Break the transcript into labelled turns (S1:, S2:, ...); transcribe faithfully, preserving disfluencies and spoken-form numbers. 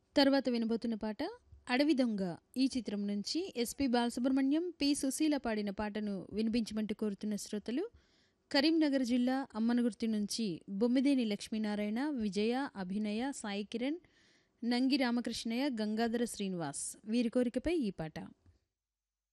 S1: తర్వాత వినబోతున్న పాట 'అడవి దొంగ' ఈ చిత్రం నుంచి ఎస్పి బాలసుబ్రహ్మణ్యం, పి సుశీల పాడిన పాటను వినిపించమంటూ కోరుతున్న శ్రోతలు కరీంనగర్ జిల్లా అమ్మనగుర్తి నుంచి బొమ్మిదేని లక్ష్మీనారాయణ, విజయ, అభినయ, సాయి కిరణ్, నంగి రామకృష్ణయ్య, గంగాధర శ్రీనివాస్. వీరి కోరికపై ఈ పాట.